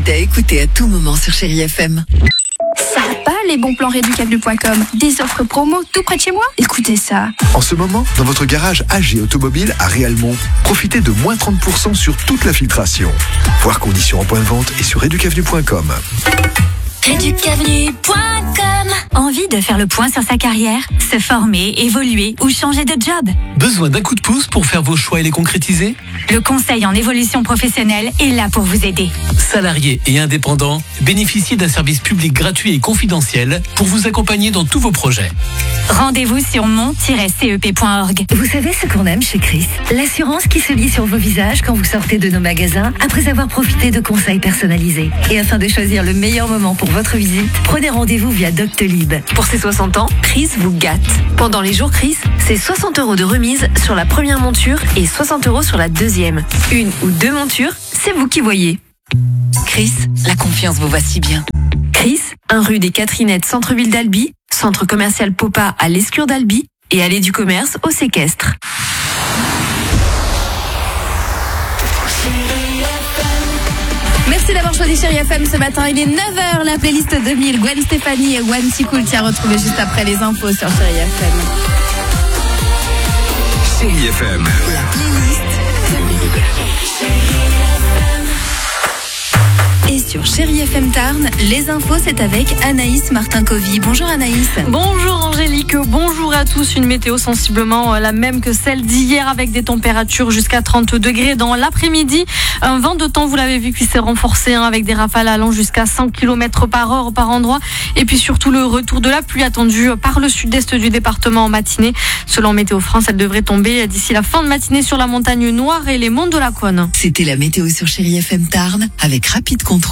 T'as écouté à tout moment sur Chérie FM. Ça va les bons plans réducable.com. Des offres promo tout près de chez moi. Écoutez ça. En ce moment, dans votre garage AG Automobile à Réalmont, profitez de moins 30% sur toute la filtration. Voir conditions en point de vente et sur réducavenue.com. Réducavenue.com. Envie de faire le point sur sa carrière, se former, évoluer ou changer de job? Besoin d'un coup de pouce pour faire vos choix et les concrétiser? Le conseil en évolution professionnelle est là pour vous aider. Salariés et indépendants, bénéficiez d'un service public gratuit et confidentiel pour vous accompagner dans tous vos projets. Rendez-vous sur mon-cep.org. Vous savez ce qu'on aime chez Chris? L'assurance qui se lit sur vos visages quand vous sortez de nos magasins après avoir profité de conseils personnalisés. Et afin de choisir le meilleur moment pour votre visite, prenez rendez-vous via Doctolib. Pour ses 60 ans, Chris vous gâte. Pendant les jours Chris, c'est 60 € de remise sur la première monture et 60 € sur la deuxième. Une ou deux montures, c'est vous qui voyez. Chris, la confiance vous va si bien. Chris, 1 rue des Catherinettes, centre-ville d'Albi, centre commercial Popa à l'Escure d'Albi et allée du commerce au Séquestre. Merci d'avoir choisi Chérie FM ce matin. Il est 9h, la playlist 2000. Gwen Stéphanie et One Cool qui a retrouvé juste après les infos sur Chérie FM. Chérie FM. La playlist 2000. Et sur Chérie FM Tarn, les infos, c'est avec Anaïs Martin-Covy. Bonjour Anaïs. Bonjour Angélique, bonjour à tous. Une météo sensiblement la même que celle d'hier avec des températures jusqu'à 30 degrés dans l'après-midi. Un vent de temps, vous l'avez vu, qui s'est renforcé avec des rafales allant jusqu'à 100 km par heure par endroit. Et puis surtout le retour de la pluie attendu par le sud-est du département en matinée. Selon Météo France, elle devrait tomber d'ici la fin de matinée sur la montagne Noire et les monts de la Cône. C'était la météo sur Chérie FM Tarn avec rapidecontrôle.fr.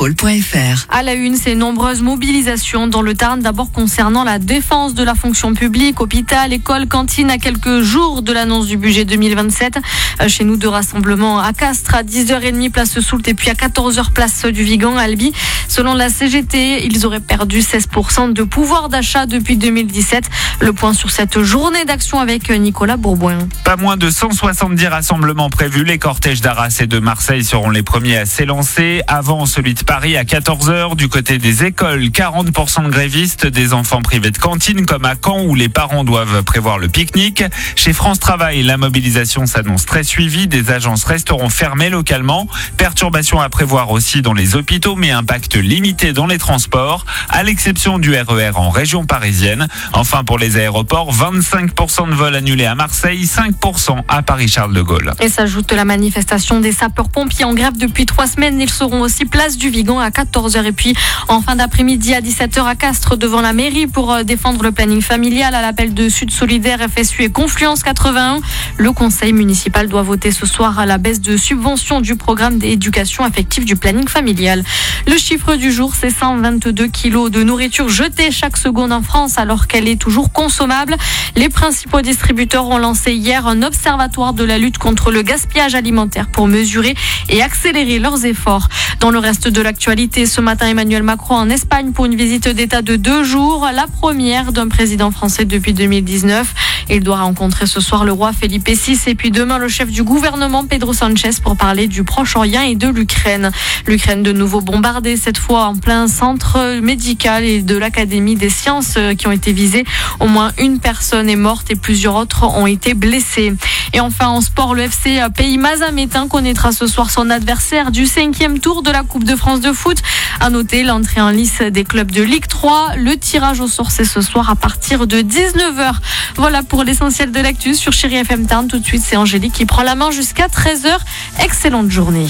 À la une, ces nombreuses mobilisations dans le Tarn, d'abord concernant la défense de la fonction publique, hôpital, école, cantine, à quelques jours de l'annonce du budget 2027. Chez nous, 2 rassemblements à Castres, à 10h30, place Soult, et puis à 14h, place du Vigan, à Albi. Selon la CGT, ils auraient perdu 16% de pouvoir d'achat depuis 2017. Le point sur cette journée d'action avec Nicolas Bourboin. Pas moins de 170 rassemblements prévus. Les cortèges d'Arras et de Marseille seront les premiers à s'élancer. Avant celui de Paris à 14h. Du côté des écoles, 40% de grévistes, des enfants privés de cantine comme à Caen où les parents doivent prévoir le pique-nique. Chez France Travail, la mobilisation s'annonce très suivie. Des agences resteront fermées localement. Perturbations à prévoir aussi dans les hôpitaux, mais impact limité dans les transports, à l'exception du RER en région parisienne. Enfin, pour les aéroports, 25% de vols annulés à Marseille, 5% à Paris-Charles de Gaulle. Et s'ajoute la manifestation des sapeurs-pompiers en grève depuis 3 semaines. Ils seront aussi place du Vigan à 14h et puis en fin d'après-midi à 17h à Castres devant la mairie pour défendre le planning familial à l'appel de Sud Solidaire, FSU et Confluence 81. Le conseil municipal doit voter ce soir à la baisse de subvention du programme d'éducation affective du planning familial. Le chiffre du jour, c'est 122 kilos de nourriture jetée chaque seconde en France alors qu'elle est toujours consommable. Les principaux distributeurs ont lancé hier un observatoire de la lutte contre le gaspillage alimentaire pour mesurer et accélérer leurs efforts. Dans le reste de l'actualité, ce matin, Emmanuel Macron en Espagne pour une visite d'État de 2 jours, la première d'un président français depuis 2019. Il doit rencontrer ce soir le roi Felipe VI et puis demain le chef du gouvernement Pedro Sánchez pour parler du Proche-Orient et de l'Ukraine. L'Ukraine de nouveau bombardée, cette fois en plein centre médical et de l'Académie des sciences qui ont été visées. Au moins une personne est morte et plusieurs autres ont été blessés. Et enfin en sport, le FC Pays Mazamétain connaîtra ce soir son adversaire du 5e tour de la Coupe de France de foot. À noter l'entrée en lice des clubs de Ligue 3. Le tirage au sort, c'est ce soir à partir de 19h. Voilà pour l'essentiel de l'actu sur Chérie FM Tarn. Tout de suite, c'est Angélique qui prend la main jusqu'à 13h. Excellente journée.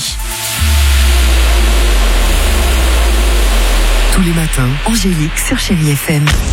Tous les matins, Angélique sur Chérie FM.